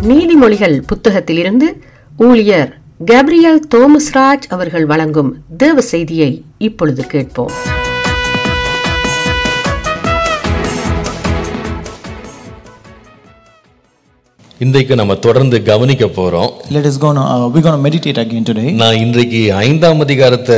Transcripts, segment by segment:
நீதிமொழிகள் புத்தகத்திலிருந்து ஊழியர் கேப்ரியல் தோமஸ்ராஜ் அவர்கள் வழங்கும் தேவ செய்தியை இப்பொழுது கேட்போம். இன்றைக்கு நம்ம தொடர்ந்து கவனிக்க போறோம். We're going to meditate again today. நான் இன்றைக்கு 5ஆம் அதிகாரத்தை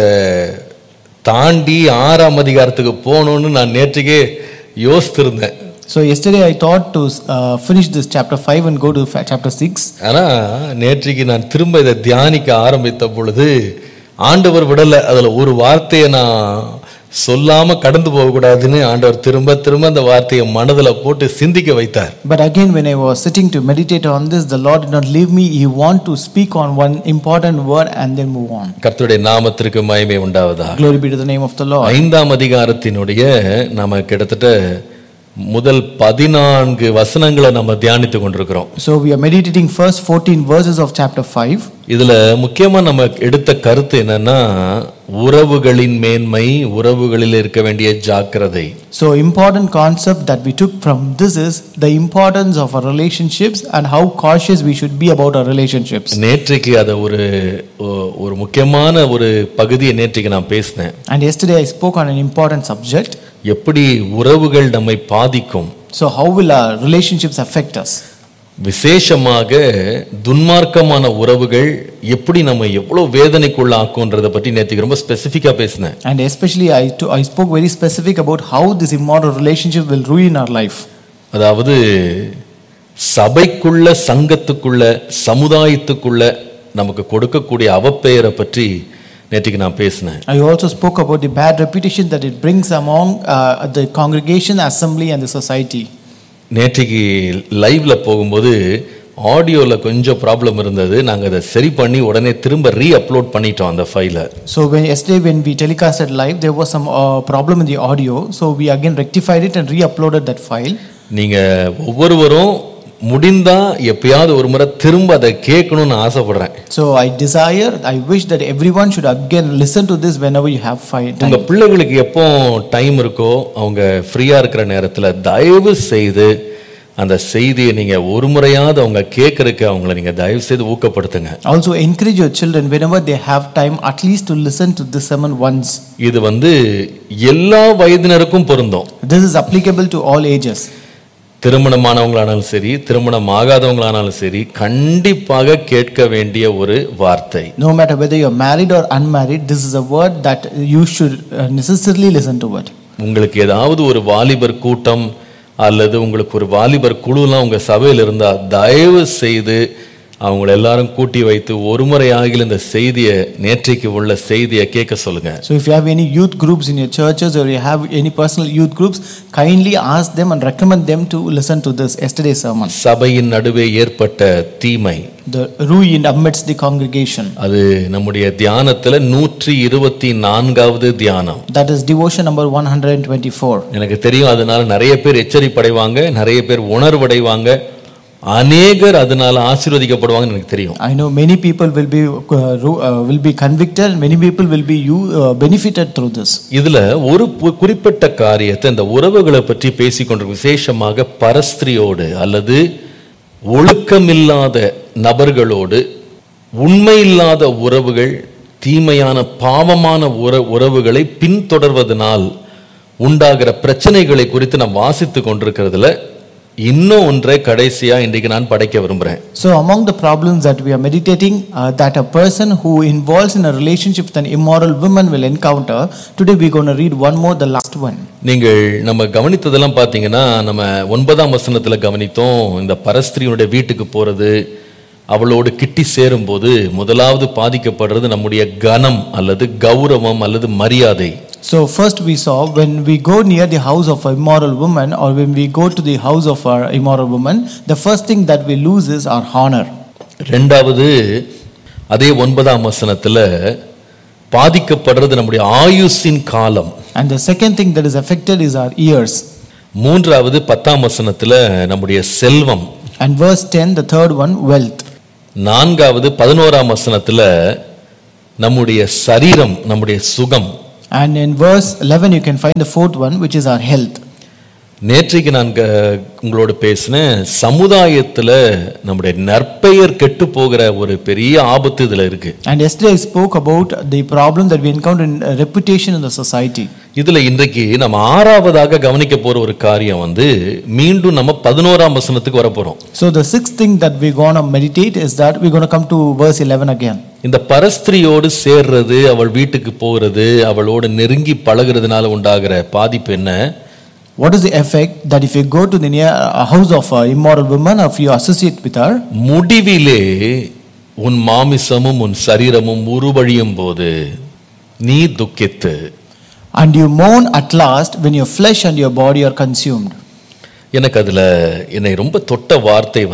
தாண்டி 6ஆம் அதிகாரத்துக்கு போகணும்னு நான் நேற்றுக்கே யோசித்திருந்தேன். So yesterday I thought to finish this chapter 5 and go to chapter 6. ஆனா நேற்றுக்கு நான் திரும்ப இதை தியானிக்க ஆரம்பித்த பொழுது ஆண்டவர் விடல. அதுல ஒரு வார்த்தையை நான் சொல்லாம கடந்து போக கூடாதுன்னு ஆண்டவர் திரும்ப திரும்ப அந்த வார்த்தையை மனதில் போட்டு சிந்திக்க வைத்தார். But again when I was sitting to meditate on this, the Lord did not leave me. He want to speak on one important word and then move on. கர்த்தருடைய நாமத்திற்கு மகிமை உண்டாவதாக. Glory be to the name of the Lord. 5ஆம் அதிகாரத்தினுடைய நம்ம கிட்டத்தட்ட முதல் 14 வசனங்களை நம்ம தியானித்து கொண்டிருக்கிறோம். So we are meditating first 14 verses of chapter 5. இதுல முக்கியமா நம்ம எடுத்த கருத்து என்னன்னா உறவுகளின் மேன்மை, உறவுகளில் இருக்க வேண்டிய ஜாக்கிரதை. So important concept that we took from this is the importance of our relationships and how cautious we should be about our relationships. நேற்றைக்கு அத ஒரு முக்கியமான ஒரு பகுதியை நேற்றைக்கு நான் பேசினேன். And yesterday I spoke on an important subject. எப்படி உறவுகள் நம்மை பாதிக்கும். So how will our relationships affect us? விசேஷமாக துன்மார்க்கமான உறவுகள் எப்படி நம்ம எவ்வளவு வேதனைக்குள்ள ஆக்கும்ன்றத பற்றி நேற்றுக்கு ரொம்ப ஸ்பெசிஃபிக்கா பேசினேன். And especially I spoke very specific about how this immoral relationship will ruin our life. அதாவது சபைக்குள்ள, சங்கத்துக்குள்ள, சமுதாயத்துக்குள்ள நமக்கு கொடுக்கக்கூடிய அவப்பெயரை பற்றி நேற்றுக்கு நான் பேசினேன். I also spoke about the bad reputation that it brings among the congregation, assembly and the society. நேற்றுக்கு லைவ்ல போகும்போது ஆடியோல கொஞ்சம் ப்ராப்ளம் இருந்தது. நாங்கள் அதை சரி பண்ணி உடனே திரும்ப ரீஅப்லோட் பண்ணிட்டோம் அந்த ஃபைலை. So yesterday when we telecasted live, there was some problem in the audio. So we again rectified it and re-uploaded that file. நீங்க ஒவ்வொருவரும் முடிந்தா எப்பயாவது ஒரு முறை திரும்ப அதை கேட்கணும்னு ஆசைப்படுறேன். So I wish that everyone should again listen to this whenever you have time. உங்க பிள்ளைகளுக்கு எப்போ டைம் இருக்கோ அவங்க ஃப்ரீயா இருக்கிற நேரத்தில் தயவு செய்து அந்த செய்தியை நீங்க ஒரு முறையாவது அவங்க கேட்கறதுக்கு அவங்களை நீங்க தயவு செய்து ஊக்கப்படுத்துங்க. Also encourage your children whenever they have time at least to listen to this sermon once. இது எல்லா வயதினருக்கும் பொருந்தும். This is applicable to all ages. திருமணமானவங்களானாலும் சரி, திருமணம் ஆகாதவங்களானாலும் சரி, கண்டிப்பாக கேட்க வேண்டிய ஒரு வார்த்தை. No matter whether you are married or unmarried, this is a word that you should necessarily listen to it. உங்களுக்கு ஏதாவது ஒரு வாலிபர் கூட்டம் அல்லது உங்களுக்கு ஒரு வாலிபர் குழுலாம் உங்க சபையில் இருந்தா தயவு செய்து அவங்களை எல்லாரும் கூட்டி வைத்து ஒரு முறையாக இந்த செய்தியை, நேற்றைக்கு உள்ள செய்தியை கேட்க சொல்லுங்க. So if you have any youth groups in your churches or you have any personal youth groups, kindly ask them and recommend them to listen to this yesterday's sermon. சபையின் நடுவே ஏற்பட்ட தீமை, the ruin amidst the congregation. அது நம்முடைய தியானத்துல 124வது தியானம். That is devotion number 124. எனக்கு தெரியும், அதனால நிறைய பேர் எச்சரிப்படைவாங்க, நிறைய பேர் உணர்வடைவாங்க, அநேகர் அதனால ஆசீர்வதிக்கப்படுவாங்கன்னு எனக்கு தெரியும். I know many people will be convicted, many people will be benefited through this. இதுல ஒரு குறிப்பிட்ட காரியத்தை இந்த உறவுகளை பற்றி பேசிக்கொண்டிருக்கும். விசேஷமாக பரஸ்திரியோடு அல்லது ஒழுக்கமில்லாத நபர்களோடு உண்மையில்லாத உறவுகள், தீமையான பாவமான உறவுகளை பின்தொடர்வதனால் உண்டாகிற பிரச்சனைகளை குறித்து நான் வாசித்து கொண்டிருக்கிறதுல இன்னும் ஒன்றை கடைசியா இன்றைக்கு நான் படைக்க விரும்புறேன். So among the problems that we are meditating, that a person who involves in a relationship with an immoral woman will encounter, today we are going to read one more, the last one. நீங்கள் நம்ம கவனித்ததெல்லாம் பார்த்தீங்கன்னா, நம்ம 9ஆம் வசனத்துல கவனித்தோம். இந்த பரஸ்திரியுடைய வீட்டுக்கு போறது, அவளோடு கிட்டி சேரும்போது முதலாவது பாதிக்கப்படுறது நம்முடைய கனம் அல்லது கௌரவம் அல்லது மரியாதை. So first we saw when we go near the house of an immoral woman or when we go to the house of our immoral woman, the first thing that we lose is our honor. இரண்டாவது அதே 9ஆம் வசனத்துல பாதிக்கப்படுறது நம்முடைய ஆயுசின் காலம். And the second thing that is affected is our years. மூன்றாவது 10ஆம் வசனத்துல நம்முடைய செல்வம். And verse 10, the third one, wealth. நான்காவது 11ஆம் வசனத்துல நம்முடைய சரீரம், நம்முடைய சுகம். And in verse 11 you can find the fourth one, which is our health. நேற்றைக்கு நான் உங்களோட பேசினேன், சமுதாயத்துல நம்முடைய நற்பெயர் கெட்டு போகிற ஒரு பெரிய ஆபத்து இதுல இருக்கு. And yesterday I spoke about the problem that we encounter in reputation in the society. இதுல இன்றைக்கு நம்ம ஆறாவதாக கவனிக்க போற ஒரு காரியம் மீண்டும் நம்ம 11ஆம் வசனத்துக்கு வர போறோம். So the sixth thing that we're going to meditate is that we're going to come to verse 11 again. இந்த பரஸ்திரியோடு சேர்றது, அவள் வீட்டுக்கு போறது, அவளோடு நெருங்கி பழகுறதுனால உண்டாகிற பாதிப்பு என்ன? What is the effect that if you go to the near house of an immoral woman or if you associate with her? முடிவிலே உன் மாமிசமும் உன் சரீரமும் உருவழியும் போது நீ துக்கித்து. And you mourn at last when your flesh and your body are consumed. எனக்கு அதுல என்னை ரொம்ப தொட்ட வார்த்தை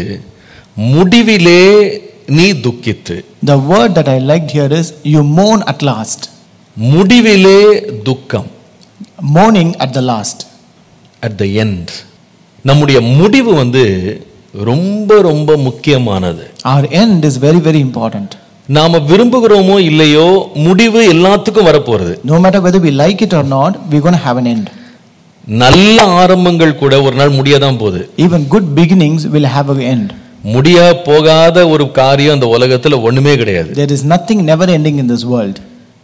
முடிவிலே நீ துக்கித்து. The word that I liked here is you mourn at last. முடிவிலே துக்கம். Mourning at the last. At the end. நம்முடைய முடிவு ரொம்ப ரொம்ப முக்கியமானது. Our end is very very important. நாம விரும்புகிறோமோ இல்லையோ முடிவு எல்லாத்துக்கும் வரப்போறது. No matter whether we like it or not, we're going to have an end. நல்ல ஆரம்பங்கள் கூட ஒரு நாள் முடியதான் போகுது. Even good beginnings will have an end. முடியா போகாத ஒரு காரியம் இந்த உலகத்துல ஒண்ணுமே கிடையாது. There is nothing never ending in this world.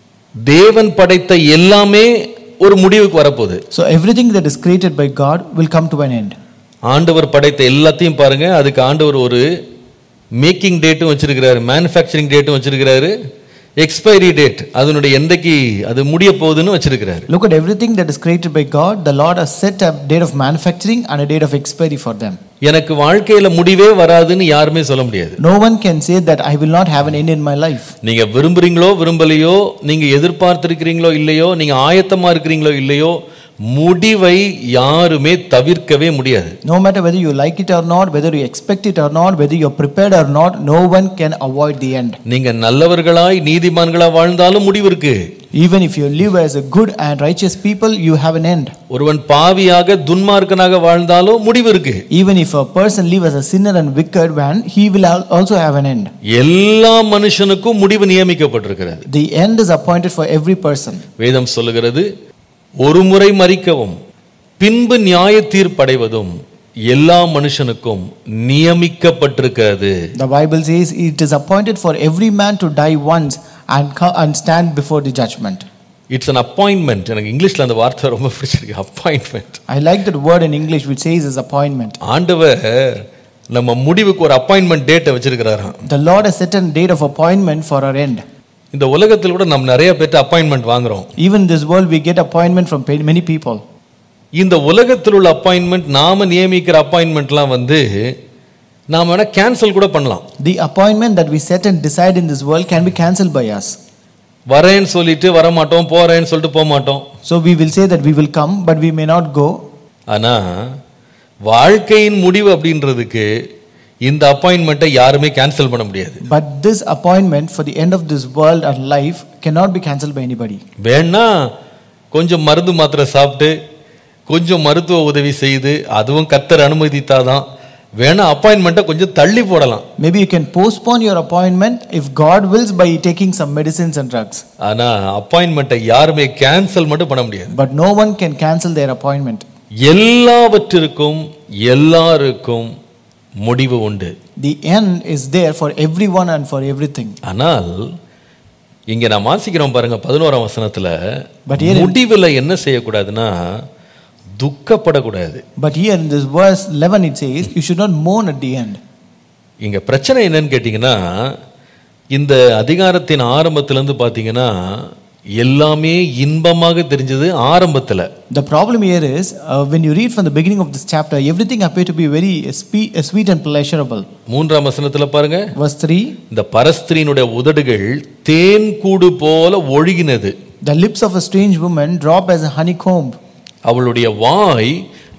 தேவன் படைத்த எல்லாமே ஒரு முடிவுக்கு வரப்போகுது. So everything that is created by God will come to an end. ஆண்டவர் படைத்த எல்லாத்தையும் பாருங்க, அதுக்கு ஆண்டவர் ஒரு மேக்கிங் டேட்டும் வச்சிருக்கிறாரு, மேனுஃபேக்சரிங் டேட்டும் வச்சிருக்கிறாரு, எக்ஸ்பைரி டேட் அதனுடைய என்றைக்கு அது முடிய போகுதுன்னு வச்சிருக்கிறாரு. Look at everything that is created by God. The Lord has set a date of manufacturing and a date of expiry for them. எனக்கு வாழ்க்கையில முடிவே வராதுன்னு யாருமே சொல்ல முடியாது. No one can say that I will not have an end in my life. நீங்க விரும்புறீங்களோ விரும்பலையோ, நீங்க எதிர்பார்த்திருக்கிறீங்களோ இல்லையோ, நீங்க ஆயத்தமா இருக்கிறீங்களோ இல்லையோ, முடிவை யாருமே தவிர்க்கவே முடியாது. No matter whether you like it or not, whether you expect it or not, whether you are prepared or not, no one can avoid the end. நீங்க நல்லவர்களாய் நீதிமான்களாய் வாழ்ந்தாலும் முடிவு இருக்கு. Even if you live as a good and righteous people, you have an end. ஒருவன் பாவியாக துன்மார்க்கனாக வாழ்ந்தாலும் முடிவு இருக்கு. Even if a person live as a sinner and wicked man, he will also have an end. எல்லா மனுஷனுக்கும் முடிவு நியமிக்கப்பட்டிருக்கிறது. The end is appointed for every person. வேதம் சொல்லுகிறது, ஒரு முறை மரிக்கவும் பின்பு நியாய தீர்ப்படைவதும் எல்லா மனுஷனுக்கும் நியமிக்கப்பட்டிருக்கிறது. The Bible says it is appointed for every man to die once and stand before the judgment. It's an appointment. எனக்கு இங்கிலீஷ்ல அந்த வார்த்தை ரொம்ப பிடிச்சிருக்கு, appointment. I like that word in English which says is appointment. ஆண்டவர் நம்ம முடிவுக்கு ஒரு appointment date வச்சிருக்காராம். The Lord has set a date of appointment for our end. இந்த உலகத்துல கூட நம்ம நிறைய பேர் அப்பாயின்ட்மென்ட் வாங்குறோம். Even in this world we get appointment from many people. இந்த உலகத்தில் உள்ள அப்பாயின்ட்மென்ட், நாம நியமிக்கிற அப்பாயின்ட்மென்ட்லாம் நாம வேணா கேன்சல் கூட பண்ணலாம். The appointment that we set and decide in this world can be cancelled by us. வரேன்னு சொல்லிட்டு வர மாட்டோம், போறேன்னு சொல்லிட்டு போக மாட்டோம். So we will say that we will come but we may not go. ஆனா வாழ்க்கையின் முடிவு அப்படின்றதுக்கு இந்த அப்பாயின்ட்மென்ட்டை யாருமே கேன்சல் பண்ண முடியாது. But this appointment for the end of this world and life cannot be cancelled by anybody. வேணா கொஞ்சம் மருந்து மாத்திரை சாப்பிட்டு கொஞ்சம் மருத்துவ உதவி செய்து அதுவும் கர்த்தர் அனுமதித்தாதான் வேணா அப்பாயின்ட்மென்ட்டை கொஞ்சம் தள்ளி போடலாம். Maybe you can postpone your appointment if God wills by taking some medicines and drugs. ஆனா அப்பாயின்ட்மென்ட்டை யாருமே கேன்சல் மட்டும் பண்ண முடியாது. But no one can cancel their appointment. எல்லாவற்றிற்கும் எல்லாருக்கும் முடிவு உண்டு. The end is there for everyone and for everything. ஆனால் இங்க நான் வாசிக்கிறோம் பாருங்க 11ஆம் வசனத்துல, முடிவுல என்ன செய்யக்கூடாதுன்னா துக்கப்படக்கூடாது. But here in this verse 11 it says you should not mourn at the end. இங்க பிரச்சனை என்னன்னு கேட்டீங்கன்னா, இந்த அதிகாரத்தின் ஆரம்பத்திலிருந்து பாத்தீங்கன்னா எல்லாமே இன்பமாக தெரிஞ்சது ஆரம்பத்துல. The problem here is when you read from the beginning of this chapter, everything appeared to be very sweet and pleasurable. 3ஆம் வசனத்துல பாருங்க, verse 3, இந்த பரஸ்திரியினுடைய உதடுகள் தேன் கூடு போல ஒழுகினது. The lips of a strange woman drop as a honeycomb. அவளுடைய வாய்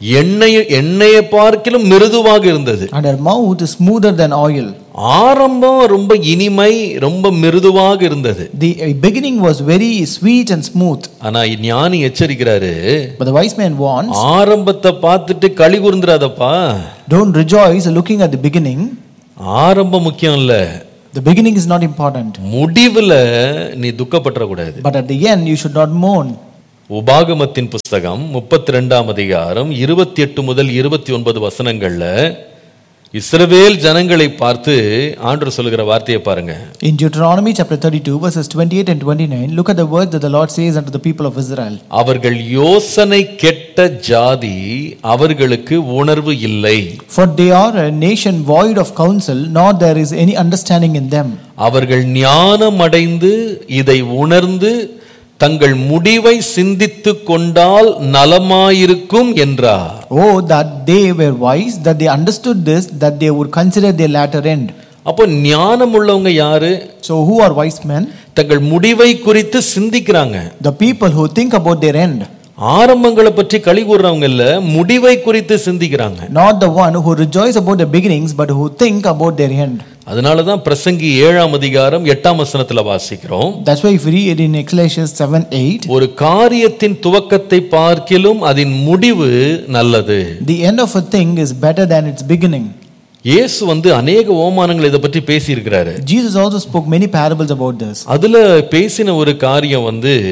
எண்ணெயை பார்க்கிலும் மிருதுவாக இருந்தது. And her mouth is smoother than oil. ஆரம்பம் ரொம்ப இனிமை, ரொம்ப மிருதுவாக இருந்தது. The beginning was very sweet and smooth. ஆனா ஞானி எச்சரிக்கிறாரு, But the wise man warns, ஆரம்பத்தை பார்த்துட்டு களி கூர்ந்துறாதப்பா. Don't rejoice looking at the beginning. ஆரம்பம் முக்கியம் இல்ல. The beginning is not important. முடிவுல நீ துக்கப்படற கூடாது. But at the end you should not mourn. உபாகமத்தின் புஸ்தகம் 32ஆம் அதிகாரம் 28 முதல் 29 வசனங்கள்ல இஸ்ரவேல் ஜனங்களை பார்த்து ஆண்டவர் சொல்லுகிற வார்த்தையை பாருங்க. In Deuteronomy chapter 32 verses 28 and 29, look at the word that the Lord says unto the people of Israel. அவர்கள் யோசனை கெட்ட ஜாதி, அவர்களுக்கு உணர்வு இல்லை. For they are a nation void of counsel, nor there is any understanding in them. அவர்கள் ஞானம் அடைந்து இதை உணர்ந்து தங்கள் முடிவை சிந்தித்துக் கொண்டால் நலமாயிருக்கும் என்றார். Oh, that they were wise, that they understood this, that they would consider their latter end. அப்போ ஞானம் உள்ளவங்க யாரு? So who are wise men? தங்கள் முடிவை குறித்து சிந்திக்கிறாங்க. The people who think about their end. ஆரம்பங்களை பற்றி களி கூறுறவங்க இல்ல, முடிவை குறித்து சிந்திக்கிறாங்க. Not the one who rejoice about the beginnings, but who think about their end. அதனாலதான் பிரசங்கி 7ஆம் அதிகாரம் 8ஆம் வசனத்துல வாசிக்கிறோம். That's why if we read in Ecclesiastes 7:8, ஒரு காரியத்தின் துவக்கத்தை பார்க்கிலும் அதன் முடிவு நல்லது. the end of a thing is better than its beginning. இயேசு அநேக ஓமானங்களை இத பற்றி பேசி இருக்கிறாரு. Jesus also spoke many parables about this. அதுல பேசின ஒரு காரியம்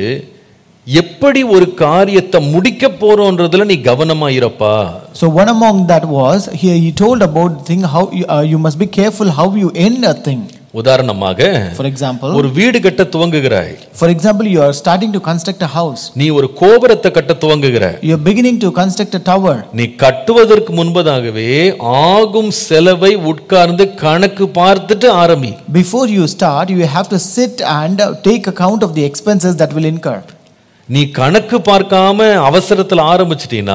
எப்படி ஒரு காரியத்தை முடிக்க போறோம்ன்றதுல நீ கவனமா இருப்பா. So one among that was here he told about the thing how you must be careful how you end a thing. உதாரணமாக, for example, ஒரு வீடு கட்ட துவங்குகிறாய். For example, you are starting to construct a house. நீ ஒரு கோபுரத்தை கட்ட துவங்குகிறாய். You are beginning to construct a tower. நீ கட்டுவதற்கு முன்பதாகவே ஆகும் செலவை உட்கார்ந்து கணக்கு பார்த்துட்டு ஆரம்பி. Before you start, you have to sit and take account of the expenses that will incur. நீ கணக்கு பார்க்காம அவசரத்துல ஆரம்பிச்சிட்டீனா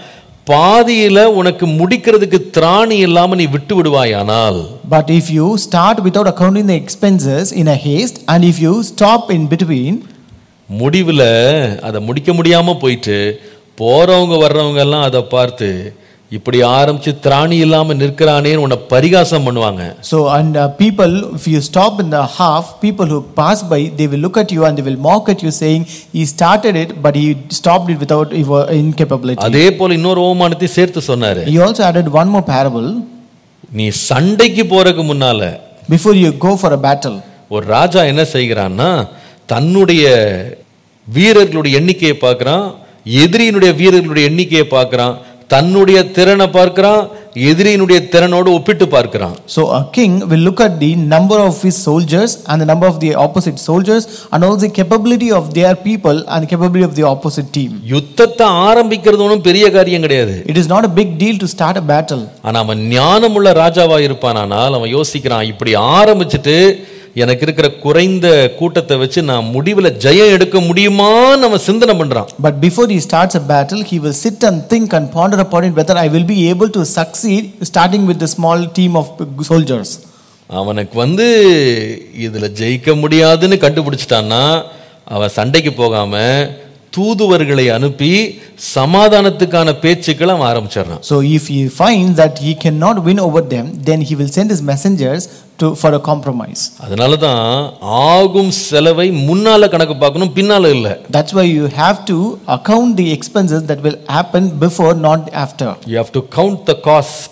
பாதியில உனக்கு முடிக்கிறதுக்கு திராணி இல்லாம நீ விட்டு விடுவாயானால். But if you start without accounting the expenses in a haste, and if you stop in between, முடிவுல அதை முடிக்க முடியாம போயிட்டு போறவங்க வர்றவங்க எல்லாம் அதை பார்த்து இப்படி ஆரம்பிச்சு திராணி இல்லாம நிற்கிறானேன்னு உன்னை பரிகாசம் பண்ணுவாங்க. So and people, if you stop in the half, people who pass by, they will look at you and they will mock at you saying he started it but he stopped it without incapability. அதே போல இன்னொரு ஓமானத்தை சேர்த்து சொன்னாரு. He also added one more parable. நீ சண்டைக்கு போறதுக்கு முன்னால, before you go for a battle, ஒரு ராஜா என்ன செய்கிறான்னா தன்னுடைய வீரர்களுடைய எண்ணிக்கையை பார்க்கறான், எதிரியினுடைய வீரர்களுடைய எண்ணிக்கையை பார்க்கறான், தன்னுடைய திறனை பார்க்கறான், எதிரியினுடைய திறனோடு ஒப்பிட்டு பார்க்கறான். So a king will look at the number of his soldiers and the number of the opposite soldiers and also the capability of their people and the capability of the opposite team. யுத்தத்தை ஆரம்பிக்கிறது ஒன்றும் பெரிய காரியம் கிடையாது. It is not a big deal to start a battle. ஆனா அவன் ஞானமுள்ள ராஜாவா இருப்பானால் அவன் யோசிக்கிறான், இப்படி ஆரம்பிச்சுட்டு எனக்கு இருக்கிற குறைந்த கூட்டத்தை வச்சு நான் முடிவுல ஜெயம் எடுக்க முடியுமான்னு அவன் சிந்தனை பண்றான். But before he starts a battle, he will sit and think and ponder upon it whether I will be able to succeed starting with the small team of soldiers. அவனுக்கு இதுல ஜெயிக்க முடியாதுன்னு கண்டுபிடிச்சிட்டான்னா அவன் சண்டைக்கு போகாம தூதுவர்களை அனுப்பி சமாதானத்துக்கான பேச்சுக்களை அவன் ஆரம்பிச்சிடறான். So if he finds that he cannot win over them, then he will send his messengers for a compromise. அதனால தான் ஆகும் செலவை முன்னால கணக்கு பார்க்கணும், பின்னால இல்ல. That's why you have to account the expenses that will happen before, not after. You have to count the cost.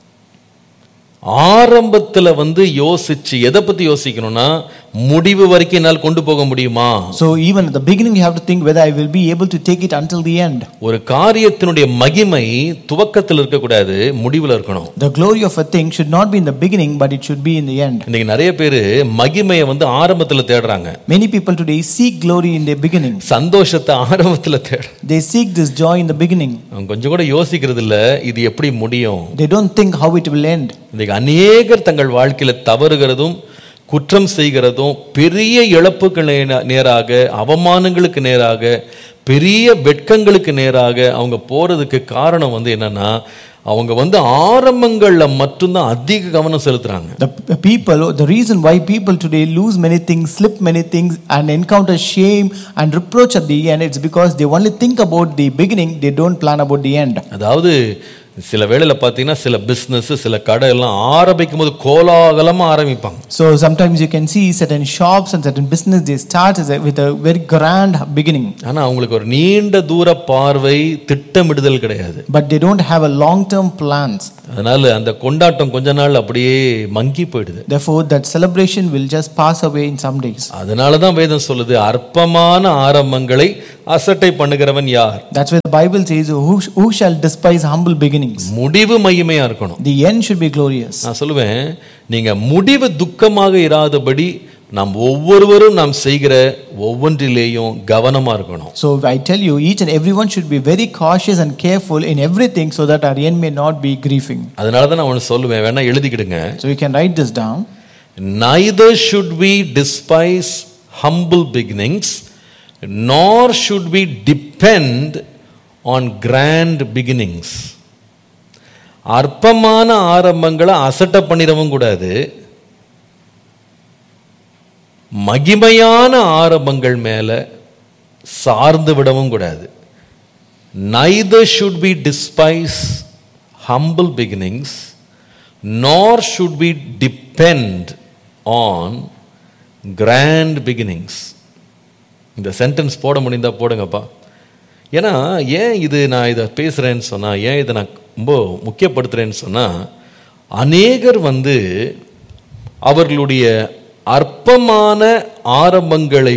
ஆரம்பத்துல யோசிச்சு எதை பத்தி யோசிக்கணும்னா முடிவு வரைக்கும் என்னால் கொண்டு போக முடியுமா. So even at the beginning you have to think whether I will be able to take it until the end. ஒரு காரியத்தினுடைய மகிமை துவக்கத்தில் இருக்க கூடாது, முடிவுல இருக்கணும். The glory of a thing should not be in the beginning but it should be in the end. இன்னைக்கு நிறைய பேர் மகிமையை ஆரம்பத்துல தேடுறாங்க. Many people today seek glory in the beginning. சந்தோஷத்தை ஆரம்பத்துல தேடுறாங்க. They seek this joy in the beginning. கொஞ்சம் கூட யோசிக்கிறது இல்ல இது எப்படி முடியும். They don't think how it will end. இன்னைக்கு அநேகர் தங்கள் வாழ்க்கையில தவறுகிறதும் குற்றம் செய்கிறதும் பெரிய இழப்புக்கு நேராக, அவமானங்களுக்கு நேராக, பெரிய வெட்கங்களுக்கு நேராக அவங்க போறதுக்கு காரணம் என்னன்னா அவங்க ஆரம்பங்கள்ல மட்டும்தான் அதிக கவனம் செலுத்துறாங்க. The reason why people today lose many things, slip many things and encounter shame and reproach at the end, it's because they only think about the beginning, they don't plan about the end. அதாவது சில வேளையில பாத்தீங்கன்னா சில business சில கடை எல்லாம் ஆரம்பிக்கும் போது கோலாகலமா ஆரம்பிப்பாங்க. So sometimes you can see certain shops and certain business they start with a very grand beginning. ஆனா அவங்களுக்கு ஒரு நீண்ட தூர பார்வை, திட்டமிடுதல் கிடையாது. But they don't have a long term plans. அதனால அந்த கொண்டாட்டம் கொஞ்ச நாள் அப்படியே மங்கி போயிடுது. Therefore that celebration will just pass away in some days. அதனால தான் வேதம் சொல்லுது அற்பமான ஆரம்பங்களை அசட்டை பண்ணுகிறவன் யார்? That's why the Bible says, who shall despise humble beginnings? முடிவு மகிமையா இருக்கணும். The end should be glorious. நான் சொல்லுவேன், நீங்க முடிவு துக்கமாக இராதபடி நாம் ஒவ்வொருவரும் நாம் செய்கிற ஒவ்வொன்றிலேயும் கவனமா இருக்கணும். So I tell you, each and everyone should be very cautious and careful in everything so that our end may not be grieving. அதனால தான் நான் ஒன்னு சொல்லுவேன், வேணா எழுதிக்கிடுங்க. So you can write this down. Neither should we despise humble beginnings, nor should we depend on grand beginnings. அற்பமான ஆரம்பங்களை அசட்டை பண்ணிடவும் கூடாது, மகிமையான ஆரம்பங்கள் மேல சார்ந்து விடவும் கூடாது. Neither should we despise humble beginnings, nor should we depend on grand beginnings. இந்த sentence போட முடிந்தா போடுங்கப்பா. ஏன்னா ஏன் இது நான் இதை பேசுறேன்னு சொன்னா, ஏன் இதை நான் ரொம்ப முக்கியப்படுத்துறேன்னு சொன்னா, அநேகர் அவர்களுடைய அற்பமான ஆரம்பங்களை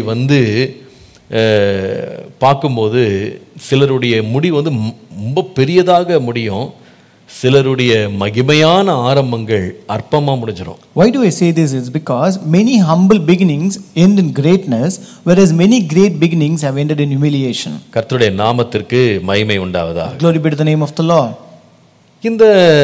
பார்க்கும்போது சிலருடைய முடிவு ரொம்ப பெரியதாக முடியும், சிலருடைய மகிமையான ஆரம்பங்கள் அற்பமா முடிஞ்சிரும். Why do I say this? Is because many humble beginnings end in greatness, whereas many great beginnings have ended in humiliation. கர்த்தருடைய நாமத்திற்கு மகிமை உண்டாவதாக. Glory be to the name of the Lord. இந்த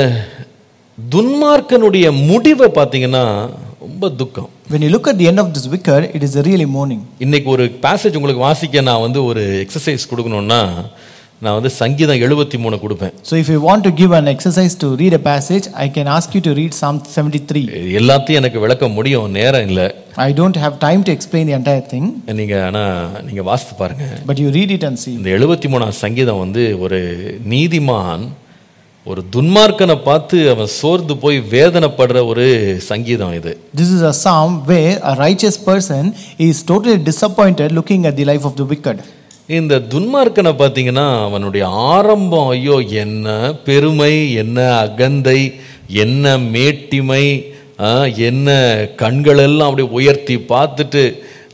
துன்மார்க்கனுடைய முடிவை பார்த்தீங்கன்னா ரொம்ப துக்கம். When you look at the end of this wicked, it is a really mourning. இன்னைக்கு ஒரு பேசேஜ் உங்களுக்கு வாசிக்க நான் ஒரு எக்ஸசைஸ் கொடுக்கணும்னா நான் சங்கீதம் 73 கொடுப்பேன். So if you want to give an exercise to read a passage, I can ask you to read Psalm 73. எல்லாத்தையும் எனக்கு விளக்க முடியும், நேரம் இல்லை. I don't have time to explain the entire thing. நீங்க வாசித்து பாருங்க. But you read it and see. இந்த 73ஆம் சங்கீதம் ஒரு நீதிமான் ஒரு துன்மார்க்கனை பார்த்து அவன் சோர்ந்து போய் வேதனைப்படுற ஒரு சங்கீதம் இது. This is a psalm where a righteous person is totally disappointed looking at the life of the wicked. இந்த துன்மார்க்கனை பார்த்தீங்கன்னா அவனுடைய ஆரம்பம், ஐயோ என்ன பெருமை, என்ன அகந்தை, என்ன மேட்டிமை, என்ன கண்கள் எல்லாம் அப்படி உயர்த்தி பார்த்துட்டு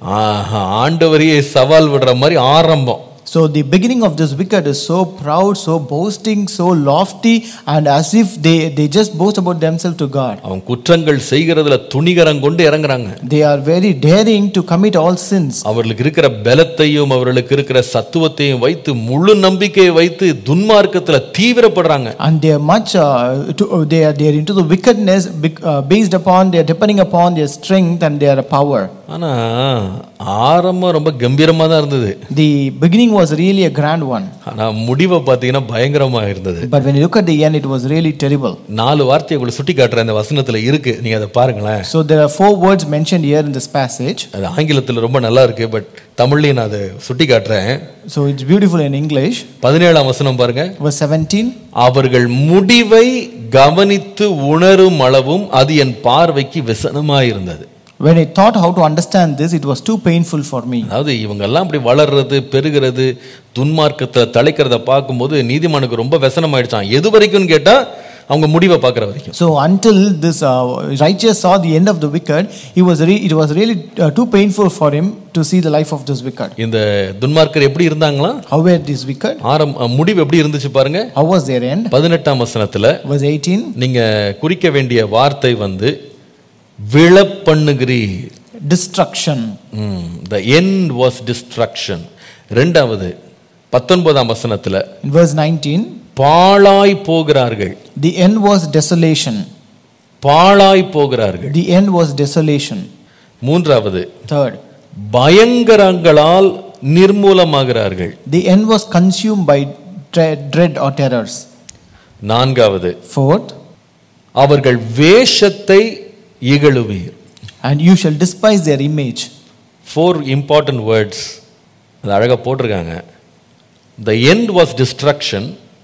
ஆண்டவரையே சவால் விடுற மாதிரி ஆரம்பம். So the beginning of this wicked is so proud, so boasting, so lofty, and as if they just boast about themselves to God. அவன் குற்றங்கள் செய்கிறதுல துணிகரம் கொண்டு இறங்குறாங்க. They are very daring to commit all sins. அவர்களுக்கு இருக்கிற பலத்தையும் அவர்களுக்கு இருக்கிற சத்துவத்தையும் வைத்து முழு நம்பிக்கையை வைத்து துன்மார்க்கத்துல தீவிரப்படுறாங்க. And they are much they are into the wickedness based upon, they are depending upon their strength and their power. ஆனா ஆரம்பம் ரொம்ப கம்பீரமா தான் இருந்தது. The beginning was really a grand one. ஆனா முடிவை பார்த்தீங்கன்னா பயங்கரமா இருந்தது. But when you look at the end, it was really terrible. 4 வார்த்தையை உங்களுக்கு சுட்டி காட்டுற இந்த வசனத்துல இருக்கு, நீங்க அதை பாருங்களேன். So there are 4 words mentioned here in this passage. அது ஆங்கிலத்துல ரொம்ப நல்லா இருக்கு, பட் தமிழ்லயும் நான் அதை சுட்டி காட்டுறேன். So it's beautiful in English. 17ஆம் வசனம் பாருங்க. Verse 17. அவர்கள் முடிவை கவனித்து உணரும் அளவும் அது என் பார்வைக்கு விசனமாயிருந்தது. When I thought how to understand this, it was too painful for me. அதாவது இவங்க எல்லாம் அப்படி வளர்றது, பெருகிறது, துன்மார்க்கத்தை தலைக்கிறத பார்க்கும்போது நீதிமானுக்கு ரொம்ப விசனம் ஆயிடுச்சான். எது வரைக்கும்னு கேட்டா அவங்க முடிவை பார்க்குற வரைக்கும். So until this righteous saw the end of the wicked, it was really too painful for him to see the life of this wicked. இந்த துன்மார்க்கர் எப்படி இருந்தாங்களா? How were these wicked? முடிவு எப்படி இருந்துச்சு பாருங்க. How was their end? 18ஆம் வசனத்துல Verse 18. நீங்க குறிக்க வேண்டிய வார்த்தை விழப்பண்ணுகிறீர். Destruction. The end was destruction. இரண்டாவது 19ஆம் வசனத்துல In verse 19. பாழாய் போகிறார்கள். The end was desolation. பாழாய் போகிறார்கள். The end was desolation. மூன்றாவது Third. பயங்கரங்களால் நிர்மூலமாகிறார்கள். The end was consumed by dread or terrors. நான்காவது Fourth. அவர்கள் வேஷத்தை இகழுவீர். And you shall despise their image. 4 important words. அது அழகா போட்டிருக்காங்க. The end was destruction.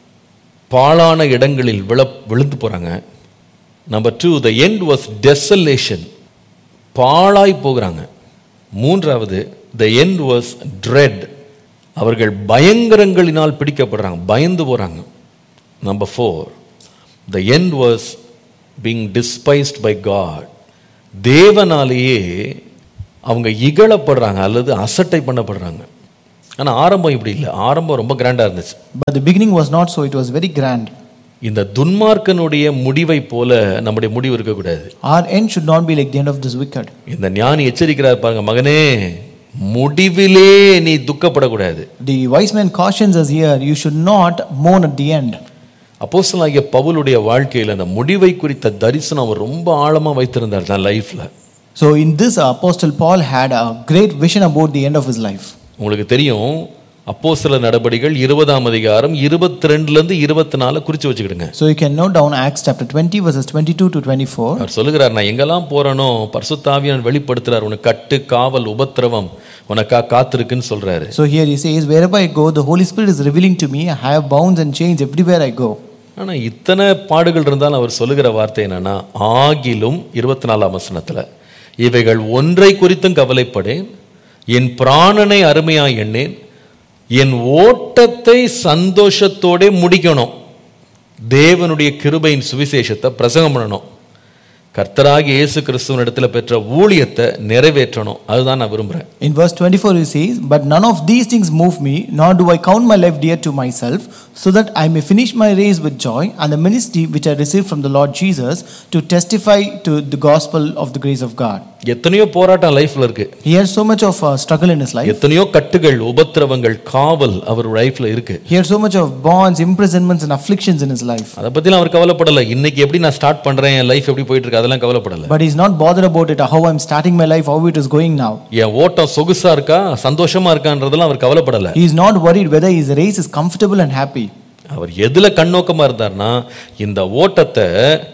பாழான இடங்களில் விழுந்து போறாங்க. Number 2, the end was desolation. பாழாய் போகிறாங்க. மூன்றாவது, the end was dread. அவர்கள் பயங்கரங்களினால் பிடிக்கப்படுறாங்க, பயந்து போறாங்க. Number 4, the end was being despised by God. தேவனாலேயே அவங்க இகழப்படுறாங்க அல்லது அசட்டை பண்ணப்படுறாங்க. ஆனா ஆரம்பம் இப்படி இல்லை, ஆரம்பம் ரொம்ப கிராண்டா இருந்துச்சு. But the beginning was not so, it was very grand. இந்த துன்மார்க்கனுடைய முடிவை போல நம்முடைய முடிவு இருக்கக்கூடாது. Our end should not be like the end of this wicked. இந்த ஞானி எச்சரிக்கிறார் பாருங்க, மகனே முடிவிலே நீ துக்கப்படக்கூடாது. The wise man cautions us here, you should not mourn at the end. அப்போஸ்தலனாகிய பவுலுடைய வாழ்க்கையில் அந்த முடிவை குறித்த தரிசனம் அவர் ரொம்ப ஆழமா வைத்திருந்தார் தான் லைஃப்ல. So in this Apostle Paul had a great vision about the end of his life. உங்களுக்கு தெரியும், அப்போஸ்தலர் நடபடிகள் 20ஆம் அதிகாரம் 22ல இருந்து 24 குறிச்சு வச்சுக்கிடுங்க. So you can note down Acts chapter 20 verses 22 to 24. அவர் சொல்லுகிறார், நான் எங்கெல்லாம் போறேனோ பரிசுத்த ஆவியானவர் வெளிப்படுத்துறார், உனக்கு கட்டு காவல் உபத்திரவம் உனக்கா காத்திருக்குன்னு சொல்றாரு. So here he says, wherever I go the Holy Spirit is revealing to me, I have bounds and chains everywhere I go. ஆனா இத்தனை பாடுகள் இருந்தாலும் அவர் சொல்லுகிற வார்த்தை என்னன்னா, ஆகிலும் 24ஆம் வசனத்துல இவைகள் ஒன்றை குறித்தும் கவலைப்படேன், என் பிராணனை அருமையாய் எண்ணேன், என் ஓட்டத்தை சந்தோஷத்தோட முடிக்கணும், தேவனுடைய கிருபையின் சுவிசேஷத்தை பிரசங்கம் பண்ணணும், கர்த்தராகிய இயேசு கிறிஸ்துவின் இடத்துல பெற்ற ஊழியத்தை நிறைவேற்றணும், அதுதான் நான் விரும்புறேன். In verse 24 he says, but none of these things move me, nor do I count my life dear to myself, so that I may finish my race with joy and the ministry which I received from the Lord Jesus to testify to the gospel of the grace of God. எத்தனையோ போராட்டம் லைஃப்ல இருக்கு. He has so much of struggle in his life. எத்தனையோ கட்டுகள் உபத்திரவங்கள் காவல் அவர் லைஃப்ல இருக்கு. He has so much of bonds, imprisonments and afflictions in his life. அத பத்திலாம் அவர் கவலைப்படல. இன்னைக்கு எப்படி நான் ஸ்டார்ட் பண்றேன், என் லைஃப் எப்படி போயிட்டு இருக்கு அதெல்லாம் கவலைப்படல. But he is not bothered about it, how I am starting my life, how it is going now. என் ஓட்டம் சொகுசா இருக்கா சந்தோஷமா இருக்கான்றதெல்லாம் அவர் கவலைப்படல. He is not worried whether his race is comfortable and happy. அவர் எதுல கண்ணோக்கமா இருந்தார்னா, இந்த ஓட்டத்தை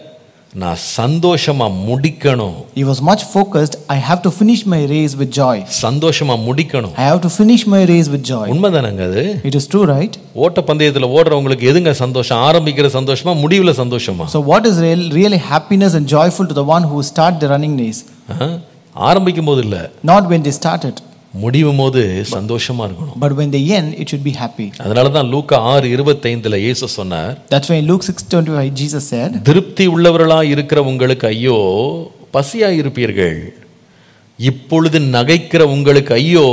நான் சந்தோஷமா முடிக்கணும். He was much focused, I have to finish my race with joy. சந்தோஷமா முடிக்கணும். I have to finish my race with joy. உண்மைதானங்க அது? It is true, right? ஓட்ட பந்தயத்துல ஓடுறவங்களுக்கு எதுங்க சந்தோஷம்? ஆரம்பிக்கிற சந்தோஷமா, முடிவுல சந்தோஷமா? So what is really happiness and joyful to the one who start the running race? ஆரம்பிக்கும் போது இல்ல, Not when they started, முடிவும் போது சந்தோஷமா இருக்கணும். but when they end it should be happy. அதனால தான் லூக்கா 6:25ல இயேசு சொன்னார், That's why in Luke 6:25 Jesus said, திருப்தி உள்ளவர்களாய் இருக்கிற உங்களுக்கு ஐயோ, பசியாய் இருப்பீர்கள், இப்பொழுது நகைக்கிற உங்களுக்கு ஐயோ,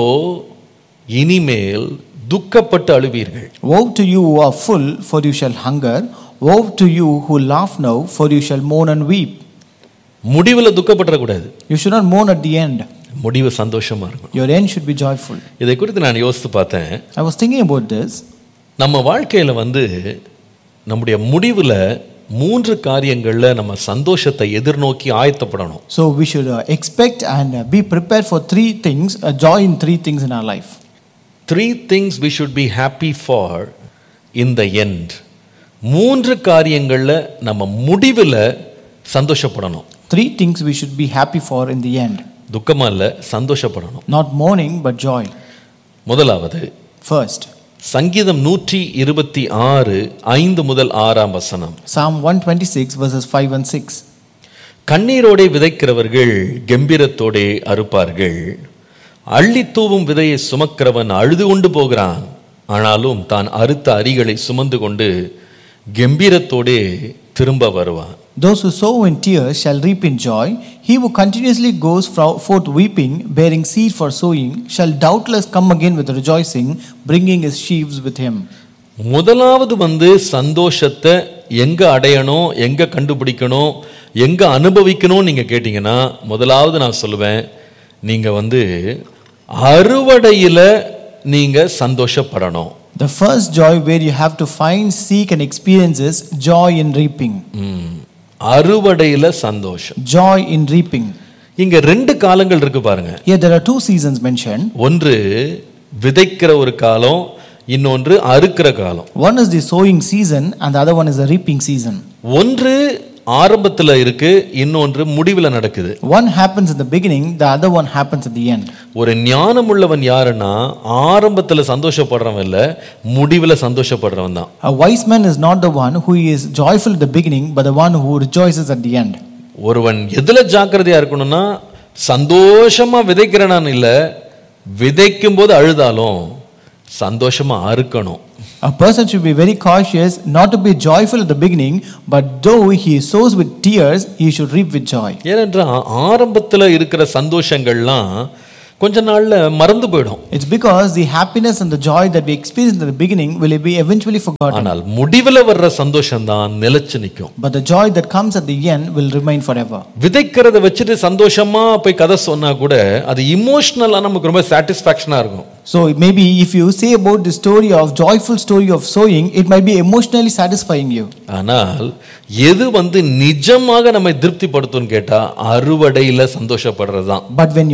இனிமேல் துக்கப்பட்டு அழுவீர்கள். woe to you who are full, for you shall hunger, woe to you who laugh now, for you shall mourn and weep. முடிவுல துக்கப்படற கூடாது. You should not mourn at the end. முடிவு சந்தோஷமா இருக்கணும். Your end should be joyful. இதை குறித்து நான் யோசித்து பார்த்தேன். I was thinking about this. நம்ம வாழ்க்கையில நம்முடைய முடிவுல 3 காரியங்கள்ல நம்ம சந்தோஷத்தை எதிர்நோக்கி ஆயத்தப்படணும். So we should expect and be prepared for 3 things, joy in 3 things in our life. 3 things we should be happy for in the end. 3 காரியங்கள்ல நம்ம முடிவுல சந்தோஷப்படணும். 3 things we should be happy for in the end. துக்கமா இல்ல, சந்தோஷப்படணும். Not mourning but joy. முதலாவது, First, சங்கீதம் 126 5 முதல் 6ஆம் வசனம். Psalm 126 verses 5 and 6. கண்ணீரோடே விதைக்கிறவர்கள் கெம்பீரத்தோடே அறுப்பார்கள், அள்ளி தூவும் விதையை சுமக்கிறவன் அழுது கொண்டு போகிறான், ஆனாலும் தான் அறுத்த அரிகளை சுமந்து கொண்டு கெம்பீரத்தோடே திரும்ப வருவான். Those who sow in tears shall reap in joy. He who continuously goes forth weeping, bearing seed for sowing, shall doubtless come again with rejoicing, bringing his sheaves with him. முதலாவது சந்தோஷத்தை எங்க அடையணும், எங்க கண்டுபிடிக்கணும், எங்க அனுபவிக்கணும் நீங்க கேட்டீங்கன்னா, முதலாவது நான் சொல்லுவேன், நீங்க அறுவடையில நீங்க சந்தோஷப்படணும். The first joy where you have to find, seek and experience is joy in reaping. அறுவடையில சந்தோஷம். Joy in reaping. இங்க 2 காலங்கள் இருக்கு பாருங்க. Here there are 2 seasons mentioned. ஒன்று விதைக்கிற ஒரு காலம், இன்னொன்று அறுக்கிற காலம். One is the sowing season and the other one is the reaping season. ஒன்று ஆரம்பத்துல இருக்கு, இன்னொன்று முடிவுல நடக்குது. One happens in the beginning, the other one happens at the end. ஒரு ஞானமுள்ளவன் யாருன்னா, ஆரம்பத்துல சந்தோஷப்படுறவன் இல்ல, முடிவுல சந்தோஷப்படுறவன் தான். A wise man is not the one who is joyful at the beginning, but the one who rejoices at the end. ஒருவன் எதுல ஜாக்கிரதையா இருக்கணும்னா, சந்தோஷமா விதைக்கிறனான் இல்ல, விதைக்கும் போது அழுதாலும் சந்தோஷமா அறுக்கணும். A person should be very cautious not to be joyful at the beginning, but though he sows with tears, he should reap with joy. ஏனென்றால் ஆரம்பத்தில் இருக்கிற சந்தோஷங்கள்லாம் கொஞ்ச நாள்ல மறந்து போயிடும். It's because the happiness and the joy that we experienced in the beginning will be eventually forgotten. ஆனால் முடிவுல வர்ற சந்தோஷம் தான் நிலைச்சு நிக்கும். But the joy that comes at the end will remain forever. விதைக்கிறத வச்சுட்டு சந்தோஷமா போய் கதை சொன்னா கூட அது இமோஷனலா நமக்கு ரொம்ப சாட்டிஸ்ஃபேக்ஷனா இருக்கும். So maybe if you say about the story of joyful story of sowing, it might be emotionally satisfying you. ஆனால் எது நிஜமாக நம்மை திருப்திப்படுத்தும்னு கேட்டா அறுவடையில சந்தோஷப்படுறதுதான். But when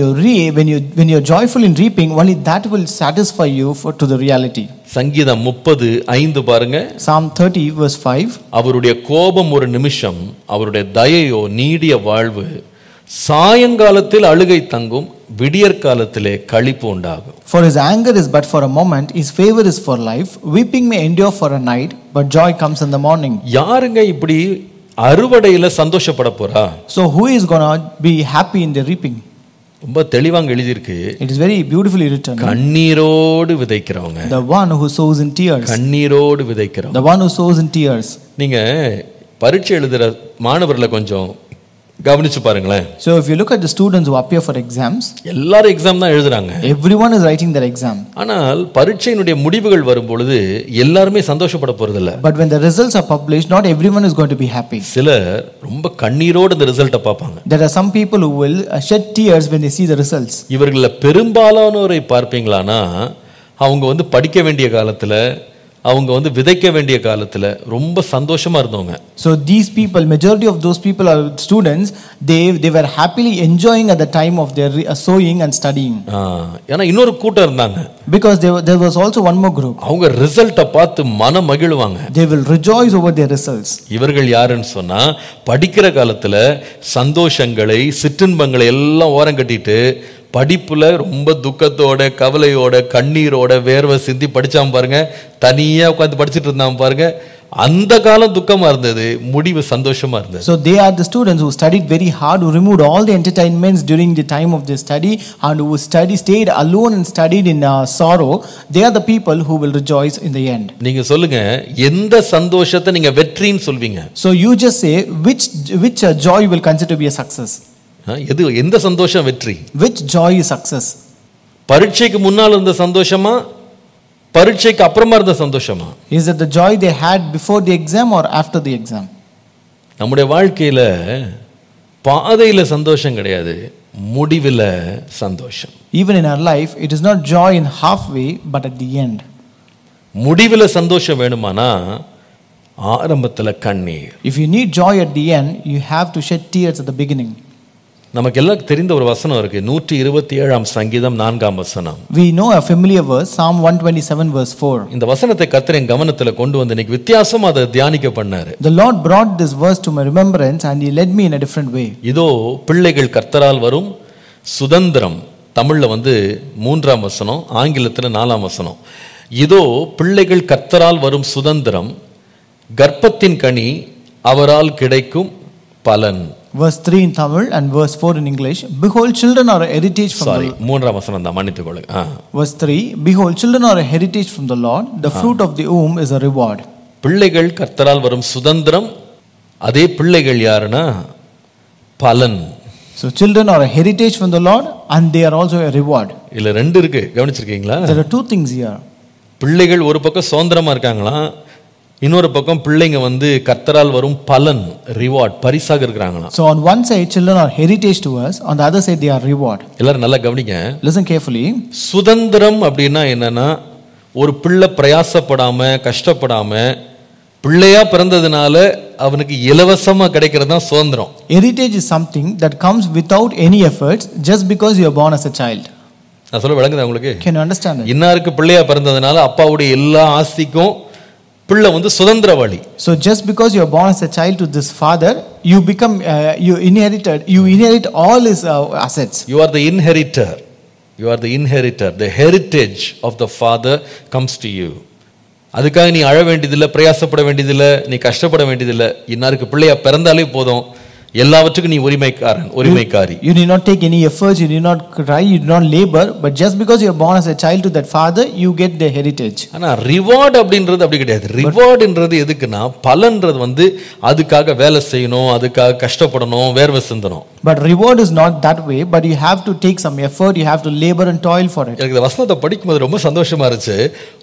you're joyful in reaping, only that will satisfy you to the reality. சங்கீதம் 30:5 பாருங்க. Psalm 30 verse 5. அவருடைய கோபம் ஒரு நிமிஷம், அவருடைய தயையோ நீடிய வாழ்வு. சாயங்காலத்தில் அழுகை தங்கும், விடியற் காலத்திலே களிப்பு உண்டாகும். For his anger is but for a moment, his favor is for life. Weeping may endure for a night, but joy comes in the morning. யாருங்க இப்படி அறுவடையில சந்தோஷப்பட போறா? So who is going to be happy in the reaping? ரொம்ப தெளிவாக எழுதியிருக்கு. It is very beautifully written. கண்ணீரோடு விதைக்கிறவங்க. The one who sows in tears. கண்ணீரோடு விதைக்கிறவங்க. The one who sows in tears. நீங்க பரீட்சை எழுதுற மாணவர்களை கொஞ்சம் கவனிச்சு பாருங்களேன். So if you look at the students who appear for exams, எல்லாரும் எக்ஸாம் தான் எழுதுறாங்க. Everyone is writing their exam. ஆனால் பரீட்சையினுடைய முடிவுகள் வரும் பொழுது எல்லாரும் சந்தோஷப்பட போறதில்ல. But when the results are published, not everyone is going to be happy. சிலர் ரொம்ப கண்ணீரோடு அந்த ரிசல்ட்டை பார்ப்பாங்க. There are some people who will shed tears when they see the results. இவர்கள பெரும்பாலானோரை பார்ப்பீங்களானா அவங்க படிக்க வேண்டிய காலத்துல, அவங்க விதைக்க வேண்டிய காலத்துல ரொம்ப சந்தோஷமா இருந்தவங்க. So these people, majority of those people are students. They were happily enjoying at the time of their sowing and studying. ஏன்னா இன்னொரு கூட்டம் இருந்தாங்க. Because there was also one more group. அவங்க ரிசல்ட்டை பார்த்து மனம் மகிழுவாங்க. They will rejoice over their results. இவர்கள் யாருன்னு சொன்னா படிக்கிற காலத்துல சந்தோஷங்களை சிற்றின்பங்களை எல்லாம் ஓரம் கட்டிட்டு படிப்புல ரொம்ப துக்கத்தோட கவலையோட கண்ணீரோட வேர்வை சிந்தி படிச்சாம பாருங்க, தனியா உட்கார்ந்து படிச்சுட்டு இருந்தாம பாருங்க, அந்த காலம் துக்கமா இருந்தது, முடிவு சந்தோஷமா இருந்தது. So they are the students who studied very hard, who removed all the entertainments during the time of their study, and who stayed alone and studied in sorrow. They are the people who will rejoice in the end. நீங்க சொல்லுங்க, எந்த சந்தோஷத்தை நீங்க வெற்றின்னு சொல்வீங்க? So you just say which joy you will consider to be a success. எந்த சந்தோஷம் வெற்றி? Which joy is success? பரீட்சைக்கு முன்னால் இருந்த சந்தோஷமா, பரீட்சைக்கு அப்புறமா இருந்த சந்தோஷமா? Is it the joy they had before the exam or after the exam? நம்முடைய வாழ்க்கையில பாதையில சந்தோஷம் கிடையாது, முடிவில சந்தோஷம். Even in our life, it is not joy in halfway, but at the end. முடிவில சந்தோஷம் வேணுமானா ஆரம்பத்துல கண்ணீர். If you need joy at the end, you have to shed tears at the beginning. நமக்கு எல்லாருக்கும் தெரிந்த ஒரு வசனம் இருக்கு, 127 சங்கீதம் 4 வசனம். We know a familiar verse, Psalm 127 verse 4. இந்த வசனத்தை கர்த்தர் என் கவனத்துல கொண்டு வந்து இன்னைக்கு வித்தியாசமா அதை தியானிக்க பண்ணாரு. The Lord brought this verse to my remembrance and he led me in a different way. இதோ பிள்ளைகள் கர்த்தரால் வரும் சுதந்திரம். தமிழ்ல 3 வசனம், ஆங்கிலத்துல 4 வசனம். இதோ பிள்ளைகள் கர்த்தரால் வரும் சுதந்திரம், கர்ப்பத்தின் கனி அவரால் கிடைக்கும் பலன். Verse 3 in Tamil and verse 4 in English. Behold, children are a heritage from the Lord. 3 வசனம் தான், மன்னித்துக் கொள்ளுங்க. Verse 3, behold, children are a heritage from the Lord. The fruit of the womb is a reward. பிள்ளைகள் கர்த்தரால் வரும் சுதந்திரம், அதே பிள்ளைகள் யாருன்னா பலன். So children are a heritage from the Lord and they are also a reward. இல்ல ரெண்டு இருக்கு, கவனிச்சிருக்கீங்களா? There are two things here. பிள்ளைகள் ஒரு பக்கம் சுதந்திரமா இருக்காங்களா, இன்னொரு பக்கம் பிள்ளைங்க கர்த்தரால் வரும் பலன், ரிவார்ட், பரிசாக இருக்காங்களா. So on one side children are heritage to us, on the other side they are reward. எல்லாரும் நல்லா கவனிங்க. Listen carefully. சுதந்திரம் அப்படின்னா என்னன்னா, ஒரு பிள்ளை பிரயாசப்படாம கஷ்டப்படாம பிள்ளையா பிறந்ததுனால அவனுக்கு இலவசமா கிடைக்கிறது தான் சுதந்திரம். Heritage is something that comes without any efforts just because you are born as a child. நான் சொல்ல விளங்குதா உங்களுக்கு? Can you understand it? இன்னாருக்கு பிள்ளையா பிறந்ததுனால அப்பாவுடைய எல்லா ஆஸ்திக்கும் பிள்ளை சுதந்திரவாளி. So just because you are born as a child to this father, you become you inherit all his assets. You are the inheritor. You are the inheritor. The heritage of the father comes to you. அதுக்காக நீ அழ வேண்டியதில்லை, பிரயாசப்பட வேண்டியதில்லை, நீ கஷ்டப்பட வேண்டியதில்லை. இன்னாருக்கு பிள்ளையா பிறந்தாலே போதும், எல்லாவற்றுக்கும் நீ உரிமைக்காரி. You need not take any efforts, you need not cry, you do not labor, but just because you are born as a child to that father, you get the heritage. ஆனா ரிவார்ட் அப்படின்றது அப்படி கிடையாது. ரிவார்ட்ன்றது எதுக்குன்னா பலன்றது வந்து அதுக்காக வேலை செய்யணும், அதுக்காக கஷ்டப்படணும், வேர்வை சிந்தணும். But reward is not that way, but you have to take some effort, you have to labor and toil for it. எனக்கு இந்த வசனத்தை படிக்கும்போது ரொம்ப சந்தோஷமா இருந்துச்சு.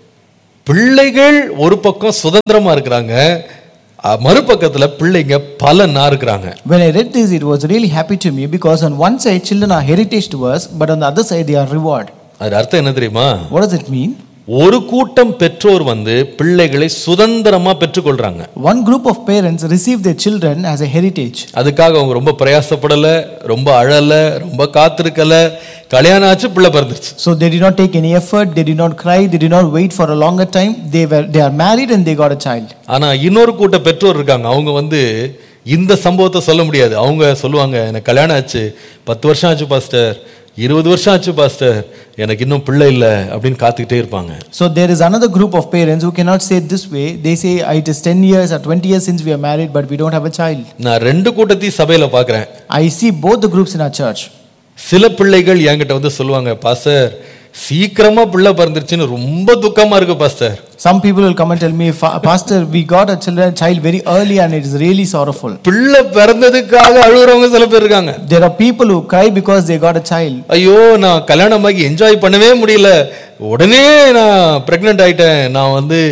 பிள்ளைகள் ஒரு பக்கம் சுதந்திரமா இருக்கிறாங்க, மறுபக்கத்துல பிள்ளைங்க பலனா இருக்கிறாங்க. When I read this, it was really happy to me because on one side children are heritage to us, but on the other side they are reward. அது அர்த்தம் என்ன தெரியுமா? What does it mean? ஒரு கூட்டம் பெற்றோர் வந்து பிள்ளைகளை சுதந்திரமா பெற்றுக்கொள்றாங்க. One group of parents receive their children as a heritage. அதுக்காக அவங்க ரொம்ப பிரயாசப்படல, ரொம்ப அழல, ரொம்ப காத்திருக்கல, கல்யாணம் ஆச்சு, பிள்ளை பிறந்துச்சு. So they did not take any effort, they did not cry, they did not wait for a longer time. They are married and they got a child. ஆனா இன்னொரு கூட்ட பெற்றோர் இருக்காங்க, அவங்க வந்து இந்த சம்பவத்தை சொல்ல முடியாது. அவங்க சொல்லுவாங்க, எனக்கு கல்யாணம் ஆச்சு, 10 வருஷம் ஆச்சு பாஸ்டர், 20 வருஷம் ஆச்சு பாஸ்டர், எனக்கு இன்னும் பிள்ளை இல்ல அப்படின்னு காத்துக்கிட்டே இருப்பாங்க. So there is another group of parents who cannot say it this way. They say it is 10 years or 20 years since we are married, but we don't have a child. நான் ரெண்டு கூட்டத்தையும் சபையில பார்க்கிறேன். I see both the groups in our church. சில பிள்ளைகள் என்கிட்ட வந்து சொல்லுவாங்க, பாஸ்டர் சீக்கிரமா பிள்ளை பிறந்துருச்சுன்னு ரொம்ப துக்கமா இருக்கு pastor. Some people will come and tell me, Pastor, we got a child very early and it is really sorrowful. பிள்ளை பிறந்ததுக்காக அழுகுறவங்க சில பேர் இருக்காங்க. There are people who cry because they got a child. ஐயோ நான் கல்யாணமாகி என்ஜாய் பண்ணவே முடியல, உடனே நான் பிரெக்னன்ட் ஆயிட்டேன், நான் வந்து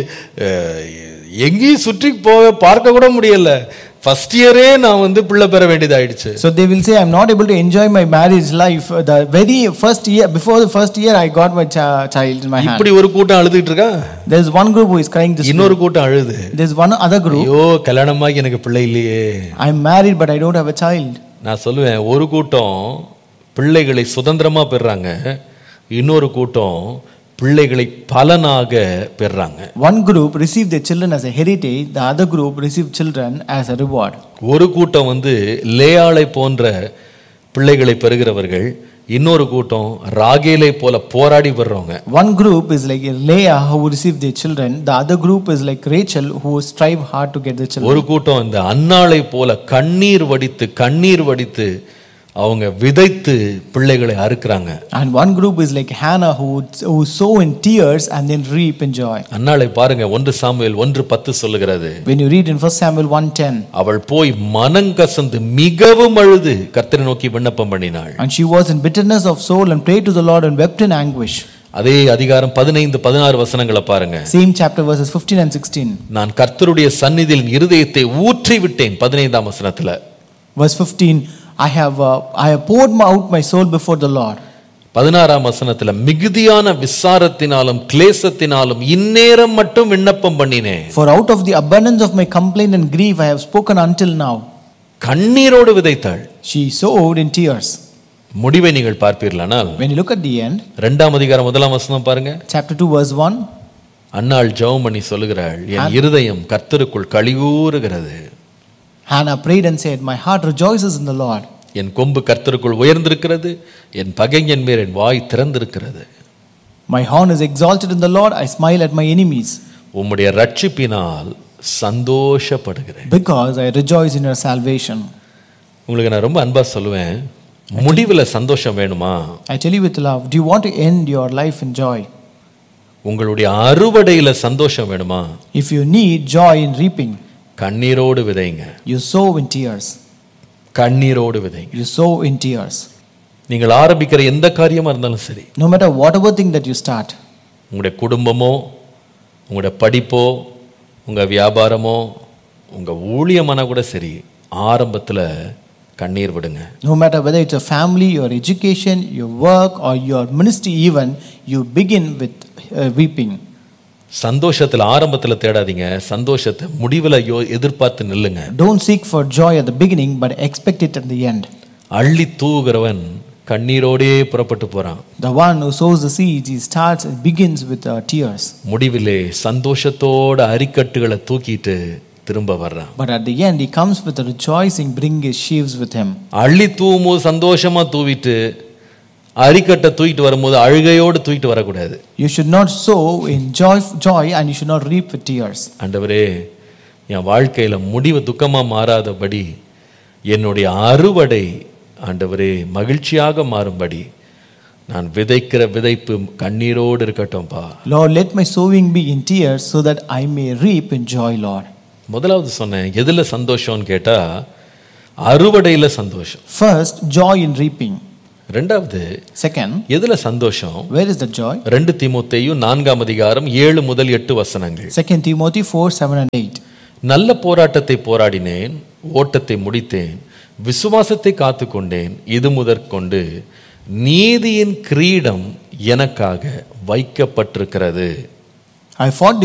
எங்கேயும் சுற்றி பார்க்க கூட முடியல, ஃபர்ஸ்ட் இயரே நான் வந்து பிள்ளை பெற வேண்டியதாயிடுச்சு. So they will say, I'm not able to enjoy my marriage life. The very first year, before the first year, I got my child in my hand. இப்படி ஒரு கூட்டம் அழுதுட்டு இருக்கா. There is one group who is crying this. இன்னொரு கூட்டம் அழுது. There is one other group. ஐயோ கல்யாணமாகி எனக்கு பிள்ளை இல்லையே. I'm married but I don't have a child. நான் சொல்லுவேன், ஒரு கூட்டம் பிள்ளைகளை சுதந்திரமா பெறாங்க, இன்னொரு கூட்டம் பிள்ளைகளை பலனாக பெறாங்க. One group receive their children as a heritage, the other group receive children as a reward. ஒரு கூட்டம் வந்து லேயாளை போன்ற பிள்ளைகளை பெறுகிறவர்கள், இன்னொரு கூட்டம் ராகேலை போல போராடி பெறறவங்க. One group is like Leah who receive their children, the other group is like Rachel who strive hard to get the children. ஒரு கூட்டம் இந்த அன்னாளை போல கண்ணீர் வடித்து அவங்க விதைத்து பிள்ளைகளை அறுக்குறாங்க. And one group is like Hannah who sow in tears and then reap in joy. அன்னாளை பாருங்க, 1 சாமுவேல் 1:10 சொல்லுகிறது. When you read in 1 Samuel 1:10, அவள் போய் மனங்கசந்து மிகவும் அழுது கர்த்தரை நோக்கி விண்ணப்பம் பண்ணினாள். and she was in bitterness of soul and prayed to the Lord and wept in anguish. அதே அதிகாரம் 15-16 வசனங்களை பாருங்க. Same chapter verses 15 and 16. நான் கர்த்தருடைய சந்நிதியில் என் இருதயத்தை ஊற்றி விட்டேன். 15ஆம் வசனத்துல verse 15, I have poured out my soul before the Lord. 16ஆம் வசனத்துல மிகுதியான விசாரத்தினாலும் கிளேசத்தினாலும் இந்நேரம் மட்டும் விண்ணப்பம் பண்ணினேன். For out of the abundance of my complaint and grief I have spoken until now. கண்ணீரோடு விதைத்தாள். She sowed in tears. முடிவை நீங்கள் பார்ப்பீர்களானால் When you look at the end, 2ஆம் அதிகாரம் 1ஆம் வசனம் பாருங்க. chapter 2 verse 1, அன்னாள் ஜெபம் பண்ணி சொல்லுகிறாள், என் இருதயம் கர்த்தருக்குள் களிகூறுகிறது. Hannah prayed and said, my heart rejoices in the Lord. என் கொம்பு கர்த்தருக்குள் உயர்ந்திருக்கிறது, என் பகைஞன் மேல் என் வாய் திறந்திருக்கிறது. My horn is exalted in the Lord, I smile at my enemies. உம்முடைய ரட்சிப்பினால் சந்தோஷப்படுகிறேன். Because I rejoice in your salvation. உங்களுக்கு நான் ரொம்ப அன்பா சொல்லுவேன், முடிவுல சந்தோஷம் வேணுமா? I tell you with love, do you want to end your life in joy? உங்களுடைய அறுவடையில சந்தோஷம் வேணுமா? If you need joy in reaping, கண்ணீரோடு விதைங்க. you sow in tears. கண்ணீரோடு விதைங்க. You sow in tears. நீங்கள் ஆரம்பிக்கிற எந்த காரியமா இருந்தாலும் சரி, No matter whatever thing that you start, உங்களுடைய குடும்பமோ, உங்களுடைய படிப்போ, உங்க வியாபாரமோ, உங்க ஊழியமான கூட சரி, ஆரம்பத்துல கண்ணீர் விடுங்க. no matter whether it's a family, your education, your work or your ministry even, you begin with weeping. சந்தோஷத்துல ஆரம்பத்துல தேடாதீங்க, சந்தோஷத்தை முடிவுல எதிர்பார்த்து நில்லுங்க. Don't seek for joy at the beginning but expect it at the end. அள்ளி தூவுகிறவன் கண்ணீரோடே புறப்பட்டு போறான். The one who sows the seeds, he starts and begins with tears. முடிவிலே சந்தோஷத்தோட அரிக்கட்டுகளை தூக்கிட்டு திரும்ப வர்றான். But at the end he comes with a rejoicing, bring his sheaves with him. அள்ளி தூவும்போது சந்தோஷமா தூவிட்டு அரிக்கட்டை தூக்கிட்டு வரும்போது அழுகையோடு தூக்கிட்டு வரக்கூடாது. You should not sow in joy and you should not reap with tears. ஆண்டவரே, என் வாழ்க்கையில முடிவு துக்கமா மாறாதபடி என்னுடைய அறுவடை ஆண்டவரே மகிழ்ச்சியாக மாறும்படி நான் விதைக்கிற விதைப்பு கண்ணீரோடு இருக்கட்டும்பா. Lord, let my sowing be in tears so that I may reap in joy, Lord. முதலாவது சொன்னேன், எதுல சந்தோஷம்னு கேட்டா அறுவடையில சந்தோஷம். First, joy in reaping. ரெண்டாவது, Second, எதுல சந்தோஷம்? where is the joy? 2 தீமோத்தேயு 4:7 முதல் 8 வசனங்கள். 2 Timothy 4:7-8. நல்ல போராட்டத்தை போராடினேன், ஓட்டத்தை முடித்தேன், விசுவாசத்தை காத்துக்கொண்டேன். இது முதற்கொண்டு நீதியின் கிரீடம் எனக்காக வைக்கப்பட்டிருக்கிறது. I fought the